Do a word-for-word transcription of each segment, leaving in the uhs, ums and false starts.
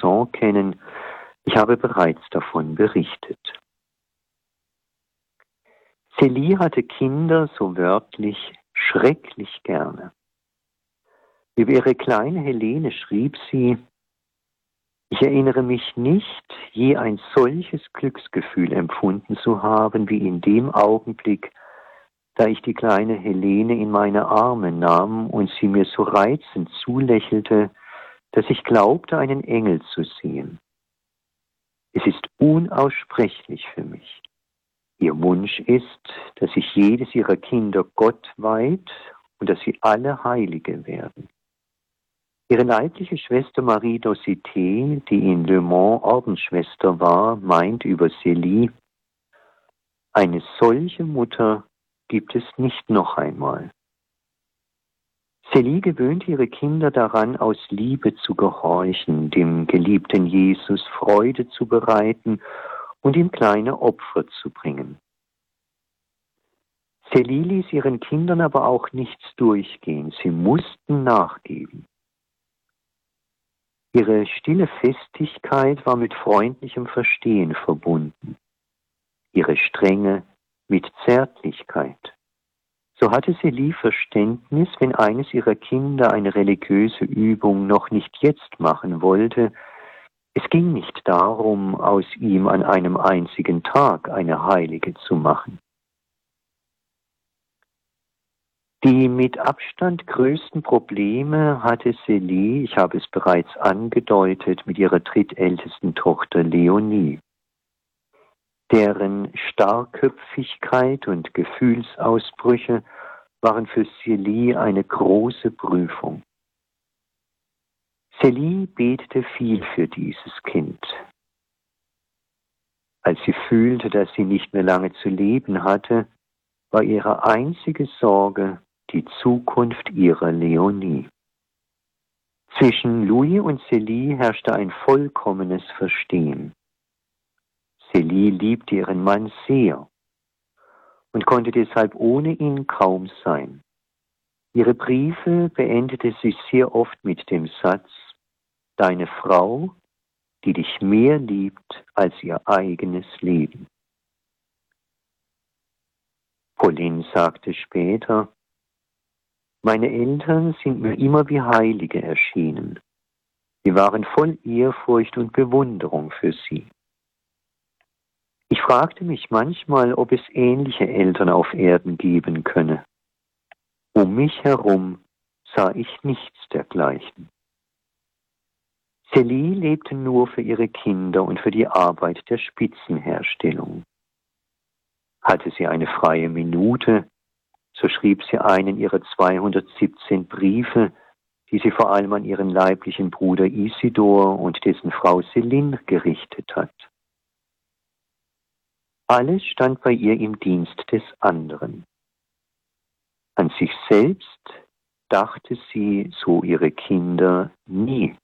Montesson kennen. Ich habe bereits davon berichtet. Célie hatte Kinder, so wörtlich, schrecklich gerne. Über ihre kleine Helene schrieb sie: Ich erinnere mich nicht, je ein solches Glücksgefühl empfunden zu haben, wie in dem Augenblick, da ich die kleine Helene in meine Arme nahm und sie mir so reizend zulächelte, dass ich glaubte, einen Engel zu sehen. Es ist unaussprechlich für mich. Ihr Wunsch ist, dass sich jedes ihrer Kinder Gott weiht und dass sie alle Heilige werden. Ihre leibliche Schwester Marie d'Aussité, die in Le Mans Ordensschwester war, meint über Célie: Eine solche Mutter gibt es nicht noch einmal. Célie gewöhnte ihre Kinder daran, aus Liebe zu gehorchen, dem geliebten Jesus Freude zu bereiten und ihm kleine Opfer zu bringen. Célie ließ ihren Kindern aber auch nichts durchgehen, sie mussten nachgeben. Ihre stille Festigkeit war mit freundlichem Verstehen verbunden, ihre Strenge mit Zärtlichkeit. So hatte Célie Verständnis, wenn eines ihrer Kinder eine religiöse Übung noch nicht jetzt machen wollte. Es ging nicht darum, aus ihm an einem einzigen Tag eine Heilige zu machen. Die mit Abstand größten Probleme hatte Célie, ich habe es bereits angedeutet, mit ihrer drittältesten Tochter Leonie. Deren Starrköpfigkeit und Gefühlsausbrüche waren für Célie eine große Prüfung. Célie betete viel für dieses Kind. Als sie fühlte, dass sie nicht mehr lange zu leben hatte, war ihre einzige Sorge die Zukunft ihrer Leonie. Zwischen Louis und Célie herrschte ein vollkommenes Verstehen. Célie liebte ihren Mann sehr und konnte deshalb ohne ihn kaum sein. Ihre Briefe beendete sie sehr oft mit dem Satz: Deine Frau, die dich mehr liebt als ihr eigenes Leben. Pauline sagte später: Meine Eltern sind mir immer wie Heilige erschienen. Wir waren voll Ehrfurcht und Bewunderung für sie. Ich fragte mich manchmal, ob es ähnliche Eltern auf Erden geben könne. Um mich herum sah ich nichts dergleichen. Célie lebte nur für ihre Kinder und für die Arbeit der Spitzenherstellung. Hatte sie eine freie Minute, so schrieb sie einen ihrer zweihundertsiebzehn Briefe, die sie vor allem an ihren leiblichen Bruder Isidor und dessen Frau Céline gerichtet hat. Alles stand bei ihr im Dienst des anderen. An sich selbst dachte sie, so ihre Kinder, nie.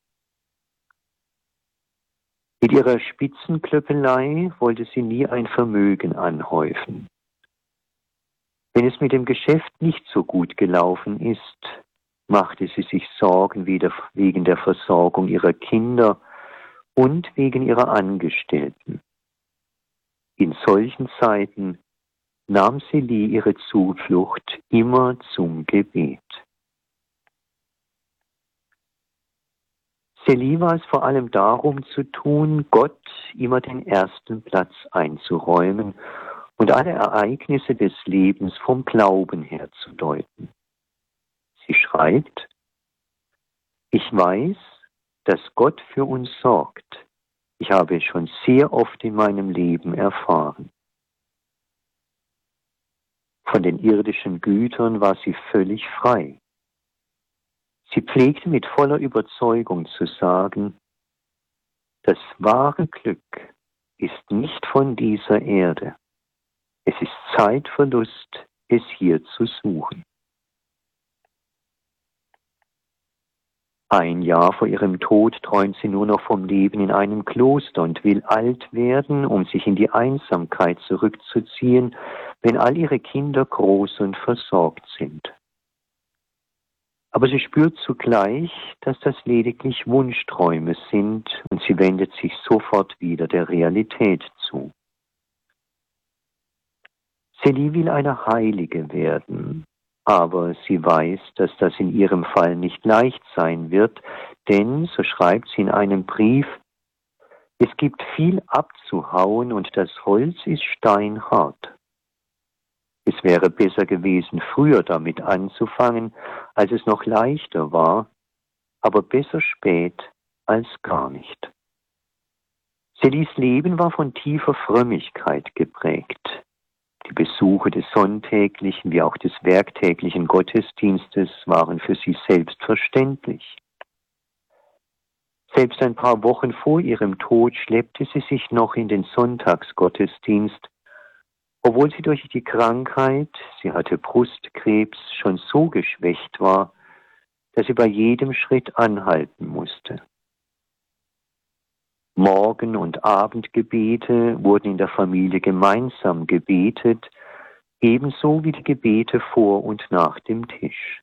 Mit ihrer Spitzenklöppelei wollte sie nie ein Vermögen anhäufen. Wenn es mit dem Geschäft nicht so gut gelaufen ist, machte sie sich Sorgen wegen der Versorgung ihrer Kinder und wegen ihrer Angestellten. In solchen Zeiten nahm Célie ihre Zuflucht immer zum Gebet. Célie war es vor allem darum zu tun, Gott immer den ersten Platz einzuräumen und alle Ereignisse des Lebens vom Glauben her zu deuten. Sie schreibt: Ich weiß, dass Gott für uns sorgt. Ich habe es schon sehr oft in meinem Leben erfahren. Von den irdischen Gütern war sie völlig frei. Sie pflegte mit voller Überzeugung zu sagen: Das wahre Glück ist nicht von dieser Erde. Es ist Zeitverlust, es hier zu suchen. Ein Jahr vor ihrem Tod träumt sie nur noch vom Leben in einem Kloster und will alt werden, um sich in die Einsamkeit zurückzuziehen, wenn all ihre Kinder groß und versorgt sind. Aber sie spürt zugleich, dass das lediglich Wunschträume sind und sie wendet sich sofort wieder der Realität zu. Célie will eine Heilige werden, aber sie weiß, dass das in ihrem Fall nicht leicht sein wird, denn, so schreibt sie in einem Brief, es gibt viel abzuhauen und das Holz ist steinhart. Es wäre besser gewesen, früher damit anzufangen, als es noch leichter war, aber besser spät als gar nicht. Célies Leben war von tiefer Frömmigkeit geprägt. Die Besuche des sonntäglichen wie auch des werktäglichen Gottesdienstes waren für sie selbstverständlich. Selbst ein paar Wochen vor ihrem Tod schleppte sie sich noch in den Sonntagsgottesdienst, obwohl sie durch die Krankheit, sie hatte Brustkrebs, schon so geschwächt war, dass sie bei jedem Schritt anhalten musste. Morgen- und Abendgebete wurden in der Familie gemeinsam gebetet, ebenso wie die Gebete vor und nach dem Tisch.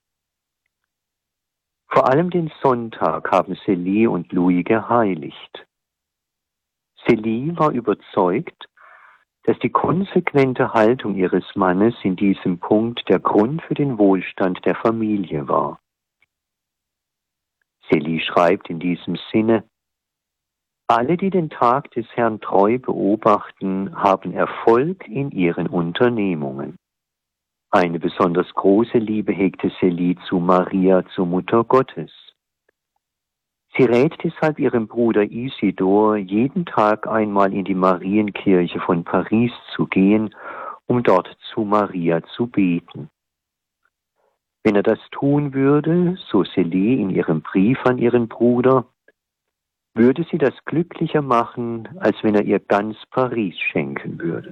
Vor allem den Sonntag haben Célie und Louis geheiligt. Célie war überzeugt, dass die konsequente Haltung ihres Mannes in diesem Punkt der Grund für den Wohlstand der Familie war. Célie schreibt in diesem Sinne: Alle, die den Tag des Herrn treu beobachten, haben Erfolg in ihren Unternehmungen. Eine besonders große Liebe hegte Célie zu Maria, zur Mutter Gottes. Sie rät deshalb ihrem Bruder Isidor, jeden Tag einmal in die Marienkirche von Paris zu gehen, um dort zu Maria zu beten. Wenn er das tun würde, so Célie in ihrem Brief an ihren Bruder, würde sie das glücklicher machen, als wenn er ihr ganz Paris schenken würde.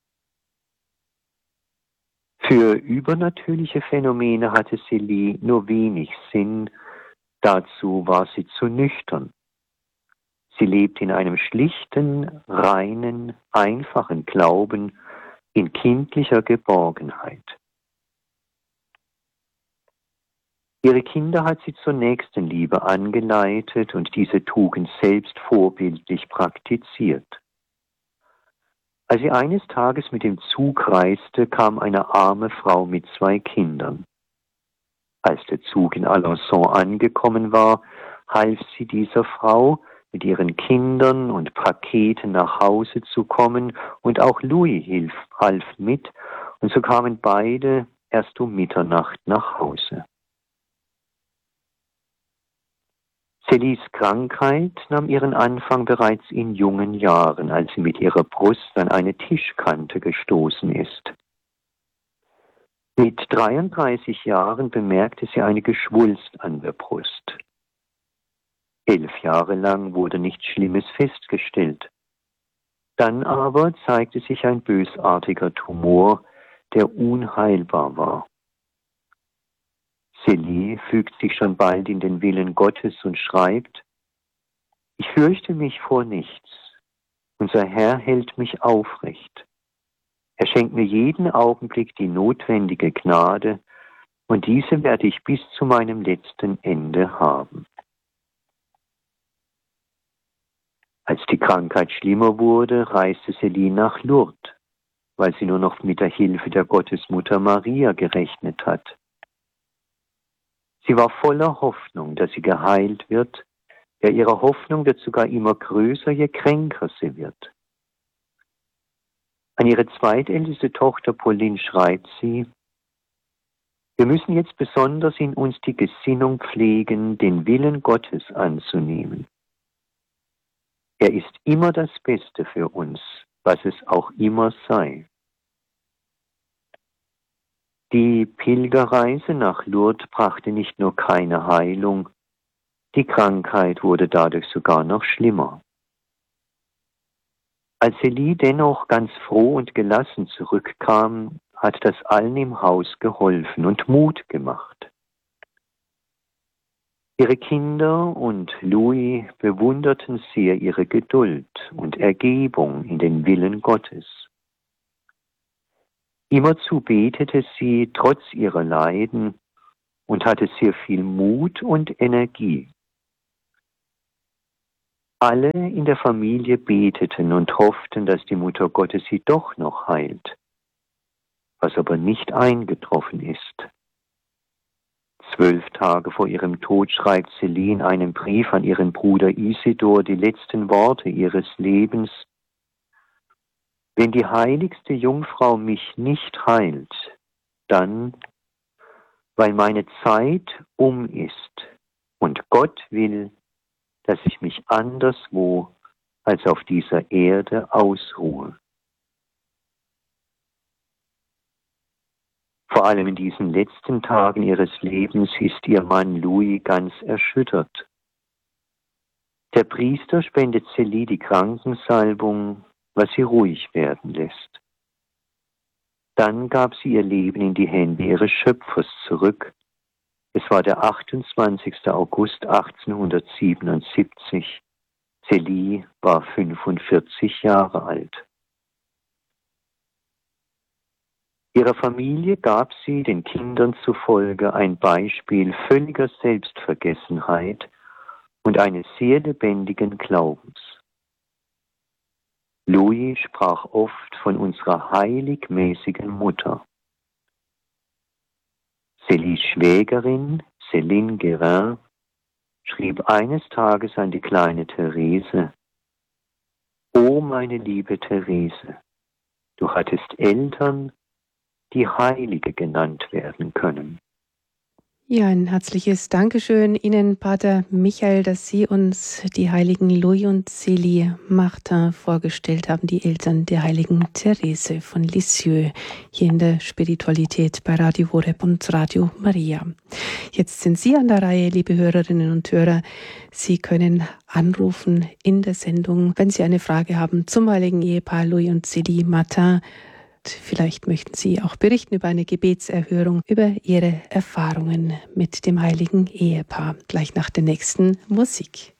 Für übernatürliche Phänomene hatte Célie nur wenig Sinn, dazu war sie zu nüchtern. Sie lebt in einem schlichten, reinen, einfachen Glauben, in kindlicher Geborgenheit. Ihre Kinder hat sie zur Nächstenliebe angeleitet und diese Tugend selbst vorbildlich praktiziert. Als sie eines Tages mit dem Zug reiste, kam eine arme Frau mit zwei Kindern. Als der Zug in Alençon angekommen war, half sie dieser Frau, mit ihren Kindern und Paketen nach Hause zu kommen, und auch Louis hilf, half mit, und so kamen beide erst um Mitternacht nach Hause. Célies Krankheit nahm ihren Anfang bereits in jungen Jahren, als sie mit ihrer Brust an eine Tischkante gestoßen ist. Mit dreiunddreißig Jahren bemerkte sie eine Geschwulst an der Brust. Elf Jahre lang wurde nichts Schlimmes festgestellt. Dann aber zeigte sich ein bösartiger Tumor, der unheilbar war. Célie fügt sich schon bald in den Willen Gottes und schreibt: Ich fürchte mich vor nichts. Unser Herr hält mich aufrecht. Er schenkt mir jeden Augenblick die notwendige Gnade, und diese werde ich bis zu meinem letzten Ende haben. Als die Krankheit schlimmer wurde, reiste Célie nach Lourdes, weil sie nur noch mit der Hilfe der Gottesmutter Maria gerechnet hat. Sie war voller Hoffnung, dass sie geheilt wird. Ja, ihre Hoffnung wird sogar immer größer, je kränker sie wird. An ihre zweitälteste Tochter Pauline schreibt sie: Wir müssen jetzt besonders in uns die Gesinnung pflegen, den Willen Gottes anzunehmen. Er ist immer das Beste für uns, was es auch immer sei. Die Pilgerreise nach Lourdes brachte nicht nur keine Heilung, die Krankheit wurde dadurch sogar noch schlimmer. Als Célie dennoch ganz froh und gelassen zurückkam, hat das allen im Haus geholfen und Mut gemacht. Ihre Kinder und Louis bewunderten sehr ihre Geduld und Ergebung in den Willen Gottes. Immerzu betete sie trotz ihrer Leiden und hatte sehr viel Mut und Energie. Alle in der Familie beteten und hofften, dass die Mutter Gottes sie doch noch heilt, was aber nicht eingetroffen ist. Zwölf Tage vor ihrem Tod schreibt Celine einen Brief an ihren Bruder Isidor, die letzten Worte ihres Lebens: Wenn die heiligste Jungfrau mich nicht heilt, dann, weil meine Zeit um ist und Gott will, dass ich mich anderswo als auf dieser Erde ausruhe. Vor allem in diesen letzten Tagen ihres Lebens ist ihr Mann Louis ganz erschüttert. Der Priester spendet Célie die Krankensalbung, was sie ruhig werden lässt. Dann gab sie ihr Leben in die Hände ihres Schöpfers zurück. Es war der achtundzwanzigste August achtzehnhundertsiebenundsiebzig. Célie war fünfundvierzig Jahre alt. Ihrer Familie gab sie den Kindern zufolge ein Beispiel völliger Selbstvergessenheit und eines sehr lebendigen Glaubens. Louis sprach oft von unserer heiligmäßigen Mutter. Célies Schwägerin, Céline Guérin, schrieb eines Tages an die kleine Therese: O meine liebe Therese, du hattest Eltern, die Heilige genannt werden können. Ja, ein herzliches Dankeschön Ihnen, Pater Michael, dass Sie uns die heiligen Louis und Célie Martin vorgestellt haben, die Eltern der heiligen Therese von Lisieux, hier in der Spiritualität bei Radio Horeb und Radio Maria. Jetzt sind Sie an der Reihe, liebe Hörerinnen und Hörer. Sie können anrufen in der Sendung, wenn Sie eine Frage haben zum heiligen Ehepaar Louis und Célie Martin. Vielleicht möchten Sie auch berichten über eine Gebetserhörung, über Ihre Erfahrungen mit dem heiligen Ehepaar. Gleich nach der nächsten Musik.